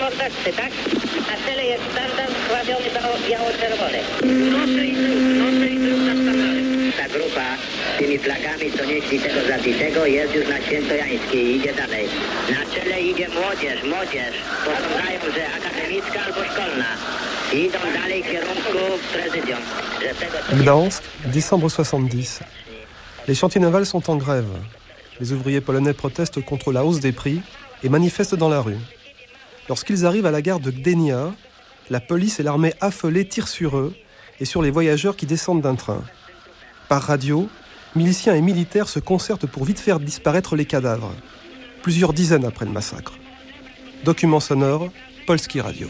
notatce, tak? Na czele jest standard skławiony biało-czerwony. Noce i tył na standardzie. Ta grupa z tymi flagami, co nieśli tego zabitego, jest już na Świętojańskiej i idzie dalej. Na czele idzie młodzież. Posądzają, że akademicka albo szkolna. I idą dalej w kierunku prezydium. Gdansk, décembre 70. Les chantiers navals sont en grève. Les ouvriers polonais protestent contre la hausse des prix et manifestent dans la rue. Lorsqu'ils arrivent à la gare de Gdynia, la police et l'armée affolée tirent sur eux et sur les voyageurs qui descendent d'un train. Par radio, miliciens et militaires se concertent pour vite faire disparaître les cadavres, plusieurs dizaines après le massacre. Document sonore, Polski Radio.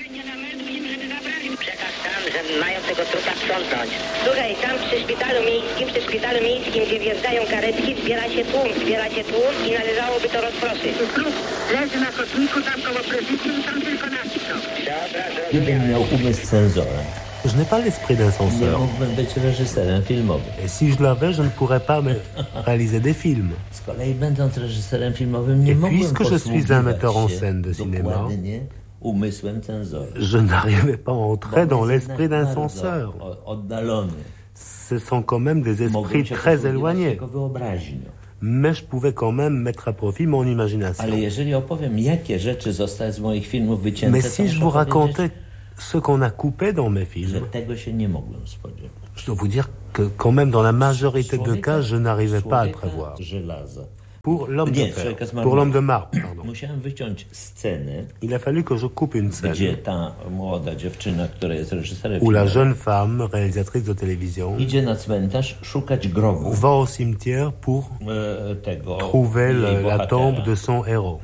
Słuchaj, tam przy szpitalu miejskim, gdzie wjeżdżają karetki, zbiera się tłum i należałoby to rozproszyć. Klub leży na kotniku, tam koło prezydium, tam tylko nasi są. Gdybym miał umysł cenzora, je n'ai pas l'esprit d'un censeur. nie mógłbym być reżyserem filmowym. Et si je l'avais, je ne pourrais pas réaliser des films. Z kolei będąc reżyserem filmowym nie Et mogłem puisque je suis un metteur en scène de cinéma, dokładnie umysłem cenzora. je n'arrivais pas à entrer dans l'esprit d'un censeur. Oddalony. Ce sont quand même des esprits très éloignés. Jego wyobraźnią. Mais je pouvais quand même mettre à profit mon imagination. Ale jeżeli opowiem, jakie rzeczy zostały z moich filmów wycięte, Mais si je vous racontais ce qu'on a coupé dans mes że films, tego się nie mogłem spodziewać. je dois vous dire que quand même dans la majorité de cas, je n'arrivais pas à le prévoir. Żelaza. Pour l'homme de fer, Człowieka z pour l'homme de marbre, pardon. Musiałem wyciąć scenę, Il a fallu que je coupe une scène gdzie ta młoda dziewczyna, która jest reżyserem où la filmowym, jeune femme, réalisatrice de télévision, idzie na cmentarz szukać grobu va au cimetière pour tego trouver jej la bohatera. tombe de son héros.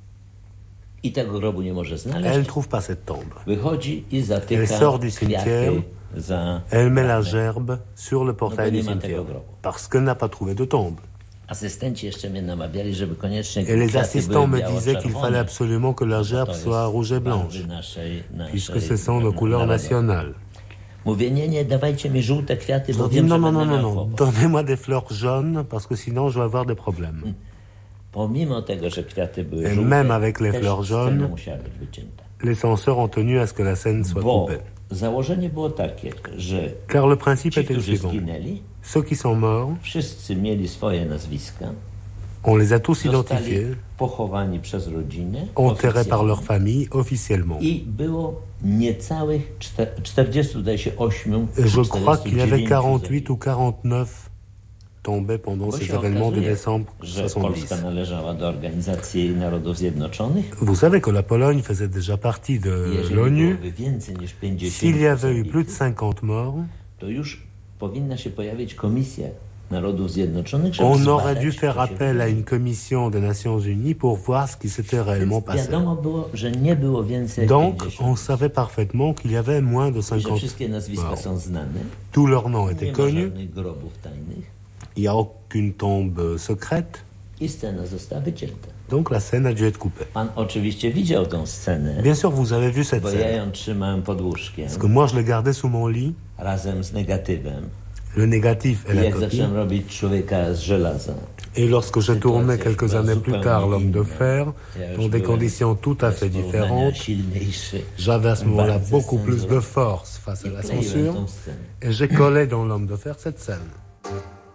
I tego grobu nie może Elle znaleźć. ne trouve pas cette tombe. Wychodzi i zatyka Elle sort du kwiaty cimetière. za... Elle met la gerbe sur le portail No du bo nie ma tego cimetière grobu. parce qu'elle n'a pas trouvé de tombe. Asystenci jeszcze mnie namawiali, żeby koniecznie Et les kwiaty assistants były me disaient qu'il biało-czerwone. fallait absolument que la gerbe To jest soit rouge et blanche, barwy naszej puisque ce sont nos couleurs narodowe. nationales. Mówię, nie, dawajcie mi żółte kwiaty, Je bo leur dis wiem, non, że non, będę non, non, miał non, kłopot. donnez-moi des fleurs jaunes parce que sinon je vais avoir des problèmes. Pomimo tego, że kwiaty były Et żółte, même avec les też fleurs scena jaunes, musiała być wycięta. Les censeurs ont tenu à ce que la scène soit Bo coupée. założenie było takie, że Car le principe ci, était le którzy suivant. zginęli, Ceux qui sont morts, wszyscy mieli swoje nazwiska, on les a tous zostali identifiés, pochowani przez rodzinę enterrés par leur oficjalnie. famille officiellement. I było niecałych 48 Et je crois qu'il y avait 49 48 ou 49 tombés pendant Bo ces się événements de okazuje, décembre że 70. Polska należała do Organizacji Narodów Zjednoczonych. Vous savez que la Pologne faisait déjà partie de Jeżeli l'ONU. byłoby więcej niż 50 S'il y avait eu zabitych, plus de 50 morts, to już powinna się pojawić Komisja Narodów Zjednoczonych, żeby on aurait zbadać, dû co faire się appel à wydarzyło. une commission des Nations Unies pour voir ce qui s'était réellement Więc passé. wiadomo było, że nie było więcej jak Donc, 50. on savait parfaitement qu'il y avait moins de I że 50 wszystkie nazwiska morts. są znane. Tous leurs noms Nie étaient ma connus. żadnych grobów tajnych. Il n'y a aucune tombe secrète. I scena została wycięta. Donc la scène a dû être coupée. Pan oczywiście widział tą scenę, Bien sûr, vous avez vu cette bo ja scène. ją trzymałem pod łóżkiem Parce que moi, je l'ai gardée sous mon lit. razem z negatywem. Le négatif et I la jak copie. zacząłem robić człowieka z żelaza, Et lorsque je tournais Sytuacja quelques była années plus zupełnie tard l'homme de inna. fer, Ja już dans des byłem conditions tout à bez fait porównania différentes, silniejszy. j'avais à ce moment-là Bardzo beaucoup plus cenzurą. de force face à I la kleiłem censure. tą scenę. Et j'ai collé dans l'homme de fer cette scène.